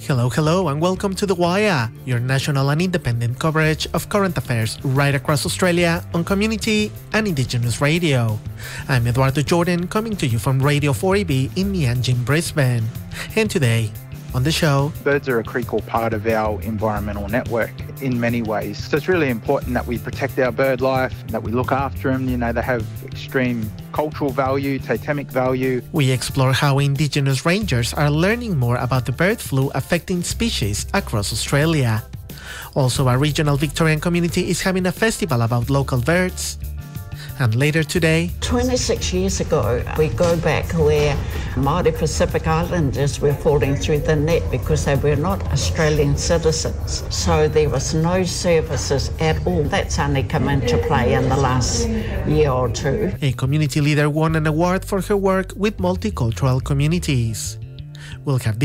Hello, and welcome to The Wire, your national and independent coverage of current affairs right across Australia on community and Indigenous radio. I'm Eduardo Jordan, coming to you from Radio 4EB in Mianjin, Brisbane. And today, on the show, birds are a critical part of our environmental network in many ways. So it's really important that we protect our bird life, that we look after them. They have extreme cultural value, totemic value. We explore how Indigenous rangers are learning more about the bird flu affecting species across Australia. Also, a regional Victorian community is having a festival about local birds. And later today, 26 years ago, we go back where Māori Pacific Islanders were falling through the net because they were not Australian citizens. So there was no services at all. That's only come into play in the last year or two. A community leader won an award for her work with multicultural communities. We'll have